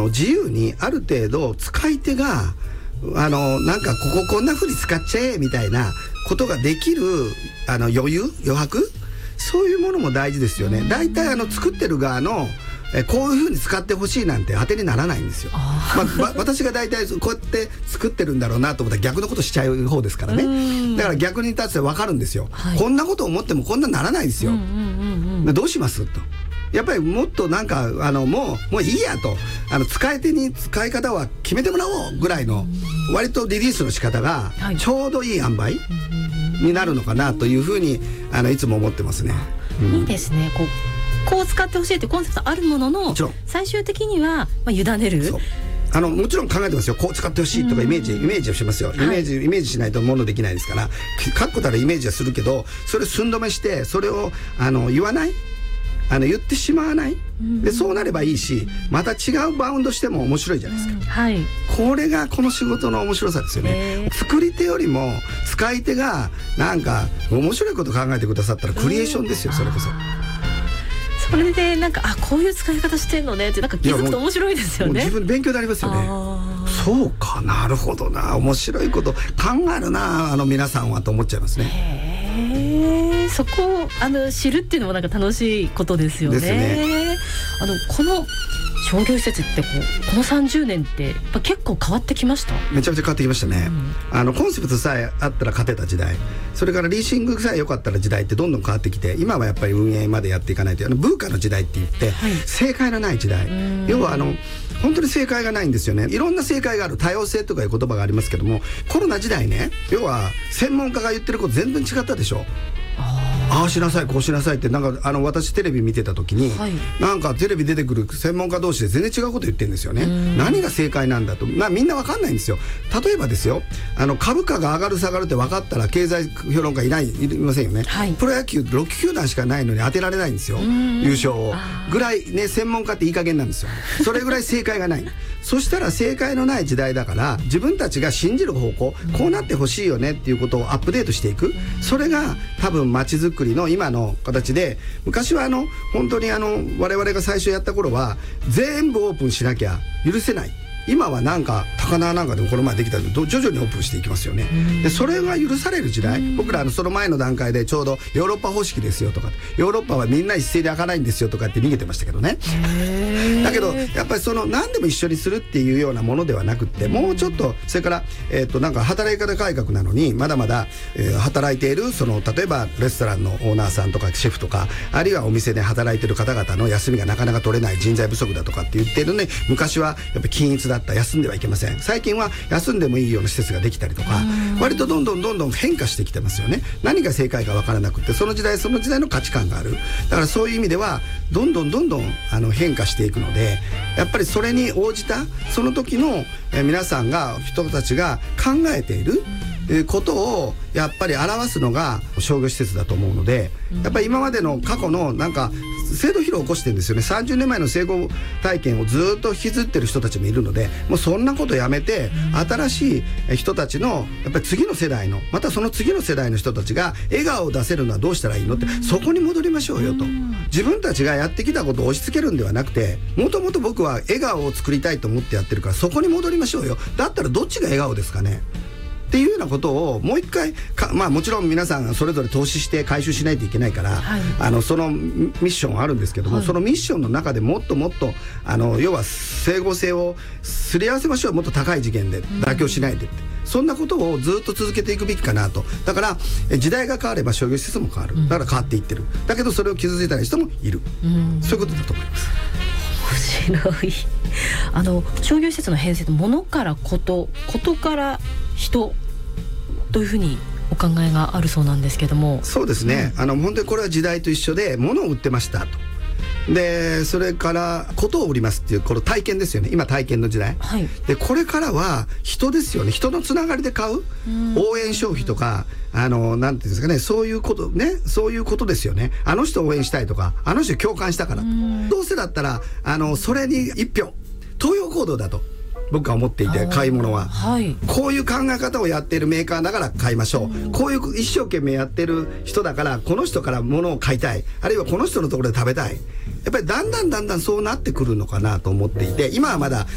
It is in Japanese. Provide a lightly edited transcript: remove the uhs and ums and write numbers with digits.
自由にある程度使い手がなんかこんな風に使っちゃえみたいなことができる余白、そういうものも大事ですよね。大体作ってる側のこういう風に使ってほしいなんて当てにならないんですよ。私が大体こうやって作ってるんだろうなと思ったら逆のことしちゃう方ですからね。だから逆に立って分かるんですよ、こんなこと思ってもこんなならないですよ、どうしますと。やっぱりもっとなんかもういいやと、使い手に使い方は決めてもらおうぐらいの割とリリースの仕方がちょうどいい塩梅になるのかなというふうにいつも思ってますね。 いいですね。こう使ってほしいというコンセプトあるものの、最終的には委ねる。 もちろん考えてますよ。こう使ってほしいとかイメージをしますよ。イメージしないとものできないですから、確固たるイメージはするけど、それを寸止めしてそれを言わない、言ってしまわない、でそうなればいいし、また違うバウンドしても面白いじゃないですか、これがこの仕事の面白さですよね。作り手よりも使い手がなんか面白いこと考えてくださったらクリエーションですよ。それこそそれでなんかこういう使い方してんのねってなんか気づくと面白いですよね。 自分勉強になりますよね。そうか、なるほどな、面白いこと考えるな皆さんはと思っちゃいますね。 そこを知るっていうのもなんか楽しいことですよね。ですね。この商業施設ってこの30年ってやっぱ結構変わってきました。 めちゃくちゃ変わってきましたね、コンセプトさえあったら勝てた時代、それからリーシングさえ良かったら時代ってどんどん変わってきて、今はやっぱり運営までやっていかないと、ブーカの時代って言って、正解のない時代、要は本当に正解がないんですよね。いろんな正解がある、多様性とかいう言葉がありますけども、コロナ時代ね、要は専門家が言ってること全然違ったでしょ。ああしなさいこうしなさいって、なんか私テレビ見てた時に、なんかテレビ出てくる専門家同士で全然違うこと言ってるんですよね。何が正解なんだと、みんな分かんないんですよ。例えばですよ、株価が上がる下がるって分かったら経済評論家いませんよね、プロ野球6球団しかないのに当てられないんですよ、優勝をぐらいね。専門家っていい加減なんですよ。それぐらい正解がないそしたら正解のない時代だから、自分たちが信じる方向、こうなってほしいよねっていうことをアップデートしていく、それが多分街づくりの今の形で、昔は本当に我々が最初やった頃は全部オープンしなきゃ許せない。今はなんか高輪なんかでもこの前できたけど徐々にオープンしていきますよね。でそれが許される時代、僕らその前の段階でちょうどヨーロッパ方式ですよとか、ヨーロッパはみんな一斉に開かないんですよとかって逃げてましたけどね。だけどやっぱり何でも一緒にするっていうようなものではなくって、もうちょっとそれからなんか働き方改革なのにまだまだ働いている例えばレストランのオーナーさんとかシェフとか、あるいはお店で働いている方々の休みがなかなか取れない、人材不足だとかって言ってるね。昔はやっぱり均一だった、休んではいけません。最近は休んでもいいような施設ができたりとか、割とどんどん変化してきてますよね。何が正解か分からなくて、その時代の価値観がある。だからそういう意味ではどんどん変化していくので、やっぱりそれに応じたその時の皆さんが人たちが考えていることをやっぱり表すのが商業施設だと思うので、やっぱり今までの過去のなんか制度疲労を起こしてるんですよね。30年前の成功体験をずっと引きずってる人たちもいるので、もうそんなことやめて、新しい人たちのやっぱり次の世代の、またその次の世代の人たちが笑顔を出せるのはどうしたらいいのって、そこに戻りましょうよと。自分たちがやってきたことを押し付けるんではなくて、もともと僕は笑顔を作りたいと思ってやってるから、そこに戻りましょうよ。だったらどっちが笑顔ですかねっていうようなことをもう一回もちろん皆さんそれぞれ投資して回収しないといけないから、そのミッションはあるんですけども、そのミッションの中でもっと要は整合性をすり合わせましょう。もっと高い次元で妥協しないでって、そんなことをずっと続けていくべきかなと。だから時代が変われば商業施設も変わる。だから変わっていってる。だけどそれを傷ついた人もいる。そういうことだと思います。 面白い。商業施設の変遷って物からことから人というふうにお考えがあるそうなんですけども。 そうですね、本当にこれは時代と一緒で、物を売ってましたと。でそれからことを売りますっていうこの体験ですよね。今体験の時代、でこれからは人ですよね。人のつながりで買う、応援消費とかなんていうんですかね、そういうことね、そういうことですよね。あの人を応援したいとか、あの人共感したからと。どうせだったらそれに一票、投票行動だと僕は思っていて、買い物は、こういう考え方をやっているメーカーだから買いましょう、こういう一生懸命やってる人だからこの人から物を買いたい、あるいはこの人のところで食べたい。やっぱりだんだんそうなってくるのかなと思っていて、今はまだ